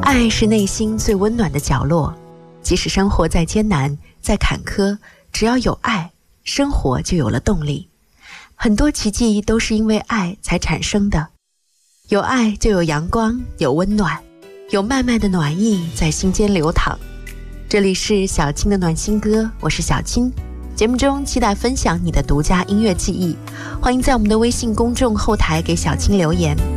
爱是内心最温暖的角落，即使生活再艰难再坎坷，只要有爱，生活就有了动力。很多奇迹都是因为爱才产生的，有爱就有阳光，有温暖，有漫漫的暖意在心间流淌。这里是小青的暖心歌，我是小青。节目中期待分享你的独家音乐记忆，欢迎在我们的微信公众后台给小青留言。